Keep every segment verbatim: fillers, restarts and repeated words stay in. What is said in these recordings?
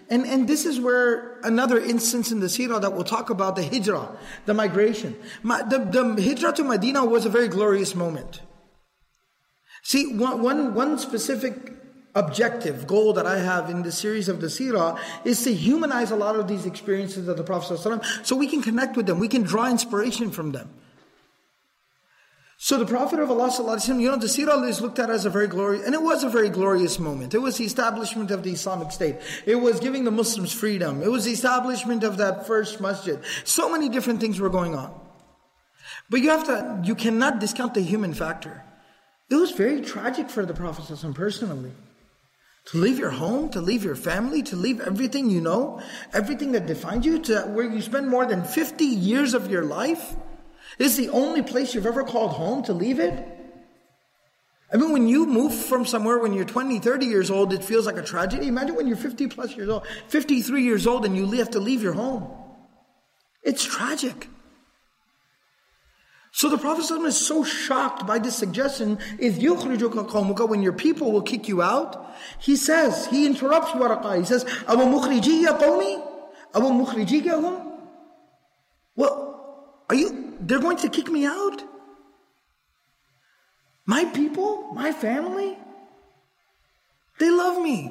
And, and this is where another instance in the seerah that we'll talk about, the hijrah, the migration. The, the hijrah to Medina was a very glorious moment. See, one, one, one specific objective, goal that I have in the series of the seerah is to humanize a lot of these experiences of the Prophet ﷺ so we can connect with them, we can draw inspiration from them. So the Prophet of Allah ﷺ, you know, the seerah is looked at as a very glorious, and it was a very glorious moment. It was the establishment of the Islamic State. It was giving the Muslims freedom. It was the establishment of that first masjid. So many different things were going on. But you have to, you cannot discount the human factor. It was very tragic for the Prophet ﷺ personally. To leave your home, to leave your family, to leave everything you know, everything that defines you, to where you spend more than fifty years of your life. This is the only place you've ever called home, to leave it. I mean, when you move from somewhere when you're twenty, thirty years old, it feels like a tragedy. Imagine when you're fifty plus years old, fifty-three years old, and you have to leave your home. It's tragic. So the Prophet ﷺ is so shocked by this suggestion, إِذْ يُخْرِجُكَ قَوْمُكَ, when your people will kick you out. He says, he interrupts Waraqah. He says, أَوَ مُخْرِجِيَّ قَوْمِي أَوَ مُخْرِجِيَّهُمْ. Well, are you, they're going to kick me out? My people, my family, they love me.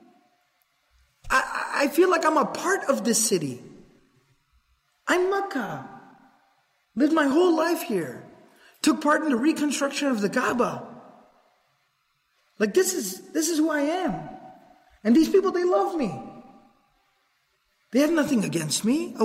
I, I feel like I'm a part of this city. I'm Makkah. Lived my whole life here. Took part in the reconstruction of the Kaaba. Like this is this is who I am. And these people, they love me. They have nothing against me.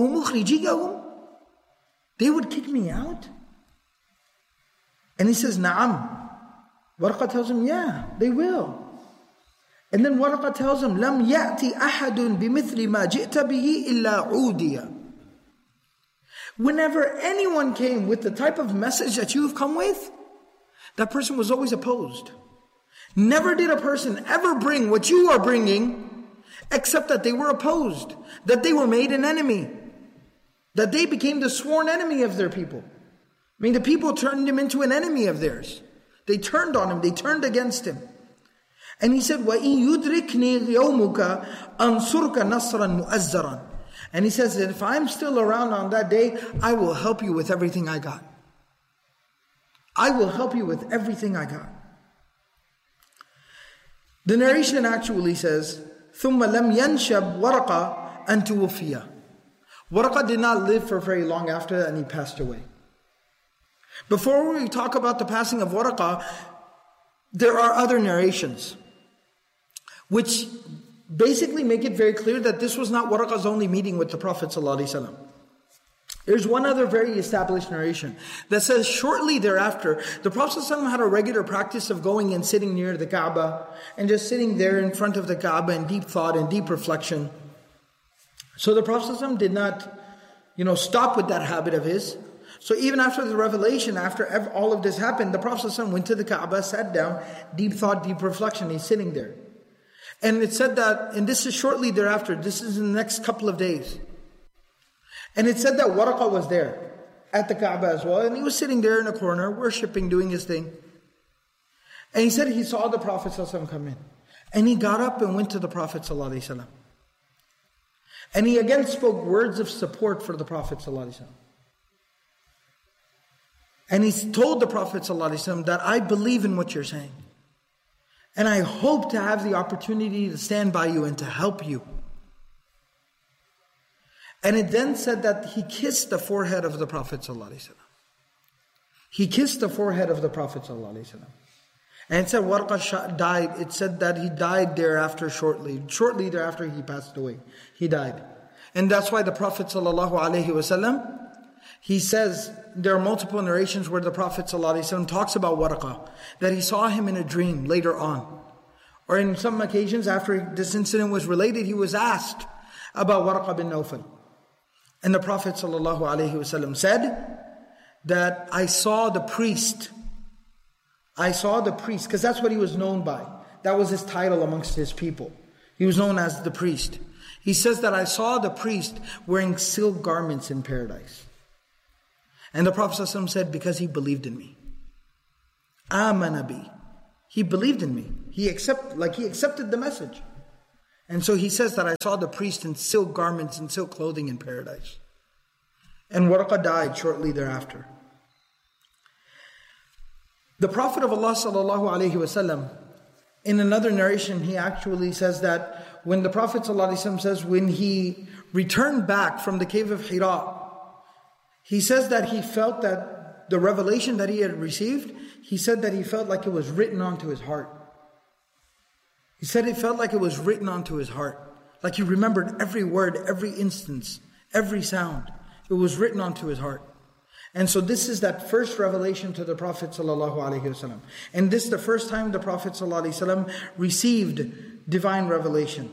They would kick me out. And he says, Na'am. Waraqah tells him, yeah, they will. And then Waraqah tells him, Lam ya'ti ahadun bimithli ma ji'ta bihi illa udiya. Whenever anyone came with the type of message that you have come with, that person was always opposed. Never did a person ever bring what you are bringing, except that they were opposed, that they were made an enemy, that they became the sworn enemy of their people. I mean, the people turned him into an enemy of theirs. They turned on him, they turned against him. And he said, وَإِن يُدْرِكْنِي يَوْمُكَ أَنْصُرْكَ نَصْرًا مُؤَزَّرًا. And he says that if I'm still around on that day, I will help you with everything I got. I will help you with everything I got. The narration actually says, ثُمَّ لَمْ يَنْشَبْ وَرَقَ أَنْ تُوفِيَ. Waraqah did not live for very long after that, and he passed away. Before we talk about the passing of Waraqah, there are other narrations which basically make it very clear that this was not Waraqah's only meeting with the Prophet ﷺ. There's one other very established narration that says shortly thereafter, the Prophet ﷺ had a regular practice of going and sitting near the Kaaba and just sitting there in front of the Kaaba in deep thought and deep reflection. So the Prophet ﷺ did not, you know, stop with that habit of his. So even after the revelation, after all of this happened, the Prophet ﷺ went to the Kaaba, sat down, deep thought, deep reflection, he's sitting there. And it said that, and this is shortly thereafter, this is in the next couple of days. And it said that Waraqah was there at the Kaaba as well. And he was sitting there in a corner, worshipping, doing his thing. And he said he saw the Prophet ﷺ come in. And he got up and went to the Prophet ﷺ. And he again spoke words of support for the Prophet ﷺ. And he told the Prophet ﷺ that I believe in what you're saying. And I hope to have the opportunity to stand by you and to help you. And it then said that he kissed the forehead of the Prophet ﷺ. He kissed the forehead of the Prophet ﷺ. And it said Waraqah died. It said that he died thereafter shortly. Shortly thereafter he passed away. He died. And that's why the Prophet ﷺ, he says, there are multiple narrations where the Prophet ﷺ talks about Waraqah, that he saw him in a dream later on. Or in some occasions after this incident was related, he was asked about Waraqah bin Nawfal. And the Prophet ﷺ said that I saw the priest. I saw the priest, because that's what he was known by. That was his title amongst his people. He was known as the priest. He says that I saw the priest wearing silk garments in paradise. And the Prophet ﷺ said, because he believed in me. Amana bi. He believed in me. He accept, like he accepted the message. And so he says that I saw the priest in silk garments and silk clothing in paradise. And Waraqa died shortly thereafter. The Prophet of Allah sallallahu alaihi wasallam, in another narration, he actually says that when the Prophet sallallahu alaihi wasallam says when he returned back from the cave of Hira, he says that he felt that the revelation that he had received, he said that he felt like it was written onto his heart. He said it felt like it was written onto his heart. Like he remembered every word, every instance, every sound. It was written onto his heart. And so this is that first revelation to the Prophet ﷺ. And this is the first time the Prophet ﷺ received divine revelation.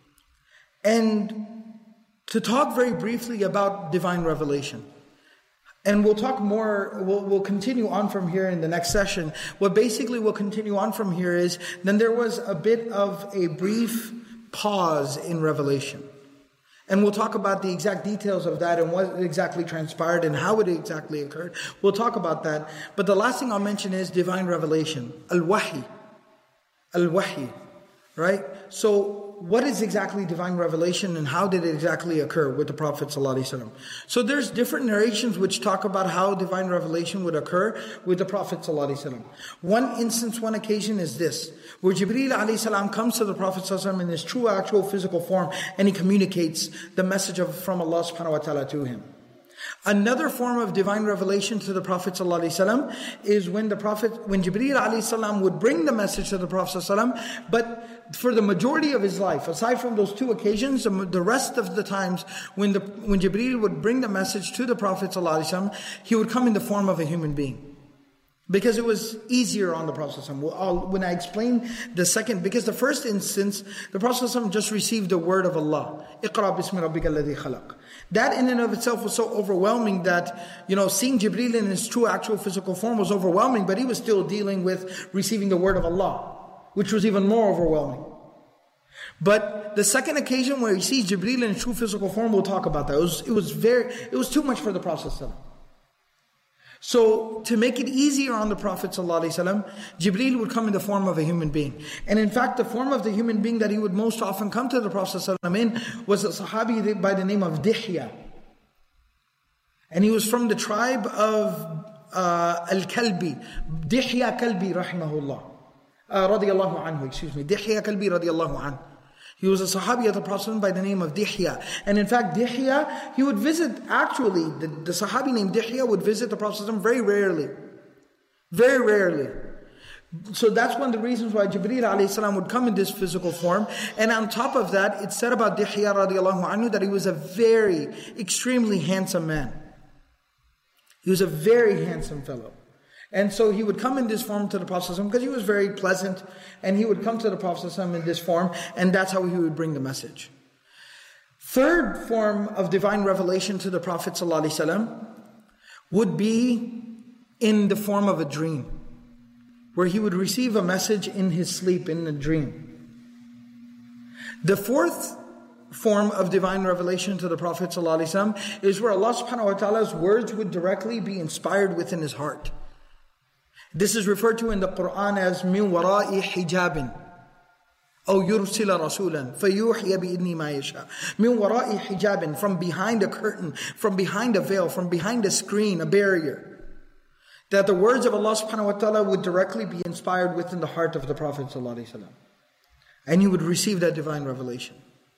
And to talk very briefly about divine revelation. And we'll talk more, we'll, we'll continue on from here in the next session. What basically will continue on from here is, then there was a bit of a brief pause in revelation. And we'll talk about the exact details of that and what exactly transpired and how it exactly occurred. We'll talk about that. But the last thing I'll mention is divine revelation. Al-Wahi. Al-Wahi. Right? So, what is exactly divine revelation and how did it exactly occur with the Prophet ﷺ? So there's different narrations which talk about how divine revelation would occur with the Prophet ﷺ. One instance, one occasion is this, where Jibreel ﷺ comes to the Prophet ﷺ in his true actual physical form and he communicates the message of, from Allah subhanahu wa ta'ala to him. Another form of divine revelation to the Prophet ﷺ is when the Prophet, when Jibreel ﷺ would bring the message to the Prophet ﷺ, but for the majority of his life, aside from those two occasions, the rest of the times when the when Jibreel would bring the message to the Prophet ﷺ, he would come in the form of a human being. Because it was easier on the Prophet ﷺ. When I explain the second, because the first instance, the Prophet ﷺ just received the word of Allah. Iqra bismi rabbika alladhi khalaq. That in and of itself was so overwhelming that, you know, seeing Jibreel in his true actual physical form was overwhelming, but he was still dealing with receiving the word of Allah, which was even more overwhelming. But the second occasion where he sees Jibreel in his true physical form, we'll talk about that. It was, it was very, it was too much for the Prophet ﷺ. So, to make it easier on the Prophet ﷺ, Jibreel would come in the form of a human being. And in fact, the form of the human being that he would most often come to the Prophet ﷺ in was a Sahabi by the name of Dihya. And he was from the tribe of uh, Al-Kalbi. Dihya Kalbi, rahimahullah. Uh, radiyallahu anhu, excuse me. Dihya Kalbi, radiyallahu anhu. He was a Sahabi of the Prophet by the name of Dihya. And in fact, Dihya, he would visit, actually, the, the Sahabi named Dihya would visit the Prophet very rarely. Very rarely. So that's one of the reasons why Jibreel alayhi salam would come in this physical form. And on top of that, it's said about Dihya radiallahu anhu that he was a very, extremely handsome man. He was a very handsome fellow. And so he would come in this form to the Prophet ﷺ because he was very pleasant, and he would come to the Prophet ﷺ in this form, and that's how he would bring the message. Third form of divine revelation to the Prophet ﷺ would be in the form of a dream, where he would receive a message in his sleep, in a dream. The fourth form of divine revelation to the Prophet ﷺ is where Allah subhanahu wa ta'ala's words would directly be inspired within his heart. This is referred to in the Quran as مِن وَرَاءِ حِجَابٍ أو يُرْسِلَ رَسُولًا فَيُوحِيَ بِإِذْنِهِ مَا يَشَاءُ. مِن وَرَاءِ حِجَابٍ, from behind a curtain, from behind a veil, from behind a screen, a barrier. That the words of Allah subhanahu wa ta'ala would directly be inspired within the heart of the Prophet sallallahu alaihi wasallam. And he would receive that divine revelation.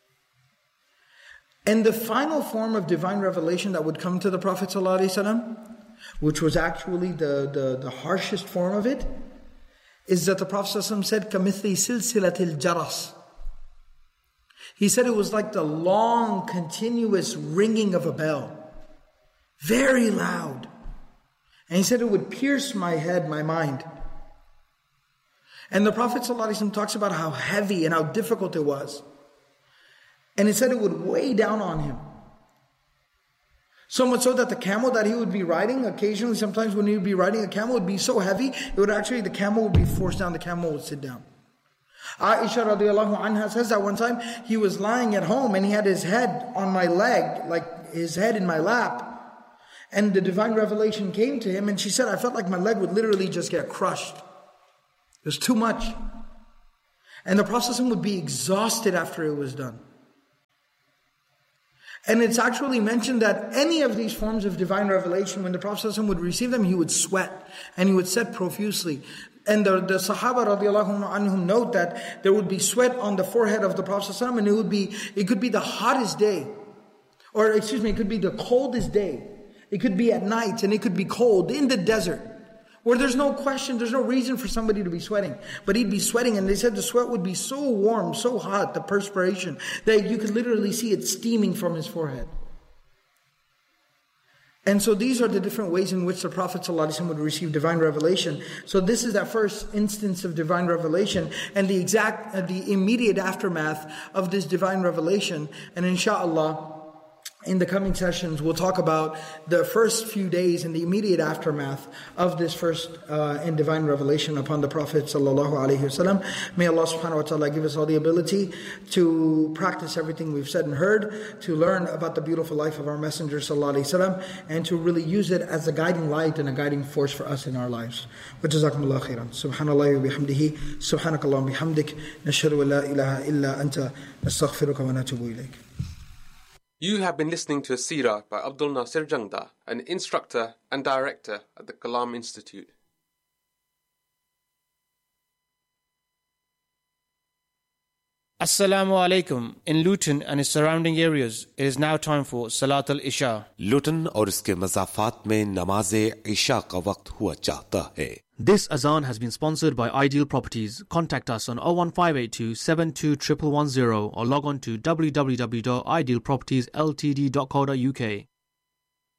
And the final form of divine revelation that would come to the Prophet sallallahu alaihi wasallam, which was actually the, the, the harshest form of it, is that the Prophet ﷺ said, كَمِثْلِ سِلْسِلَةِ الْجَرَسِ. He said it was like the long, continuous ringing of a bell. Very loud. And he said it would pierce my head, my mind. And the Prophet ﷺ talks about how heavy and how difficult it was. And he said it would weigh down on him. So much so that the camel that he would be riding, occasionally, sometimes when he would be riding a camel, it would be so heavy, it would actually, the camel would be forced down, the camel would sit down. Aisha radiallahu anha says that one time, he was lying at home and he had his head on my leg, like his head in my lap. And the divine revelation came to him and she said, I felt like my leg would literally just get crushed. It was too much. And the Prophet would be exhausted after it was done. And it's actually mentioned that any of these forms of divine revelation, when the Prophet would receive them, he would sweat and he would sweat profusely. And the, the Sahaba radiallahu anhum note that there would be sweat on the forehead of the Prophet and it would be, it could be the hottest day. Or excuse me, it could be the coldest day. It could be at night and it could be cold in the desert. Where there's no question, there's no reason for somebody to be sweating. But he'd be sweating, and they said the sweat would be so warm, so hot, the perspiration, that you could literally see it steaming from his forehead. And so these are the different ways in which the Prophet ﷺ would receive divine revelation. So this is that first instance of divine revelation, and the exact, uh, the immediate aftermath of this divine revelation. And inshallah, in the coming sessions, we'll talk about the first few days and the immediate aftermath of this first uh, and divine revelation upon the Prophet sallallahu alaihi wasallam. May Allah subhanahu wa ta'ala give us all the ability to practice everything we've said and heard, to learn about the beautiful life of our Messenger sallallahu alaihi wasallam, and to really use it as a guiding light and a guiding force for us in our lives. Wa jazakumullah khairan. Subhanallah wa bihamdihi. Subhanakallah wa bihamdik. Nashhadu an la ilaha illa anta. Nastaghfiruka wa natubu ilayk. You have been listening to a seerah by Abdul Nasir Jangda, an instructor and director at the Kalam Institute. Assalamu alaikum. In Luton and its surrounding areas, it is now time for Salat al-Isha. Luton और इसके मज़ाफ़ात में नमाज़े इशा का वक्त हुआ चाहता है. This azan has been sponsored by Ideal Properties. Contact us on oh one five eight two seven two one one one zero or log on to w w w dot ideal properties l t d dot co dot u k.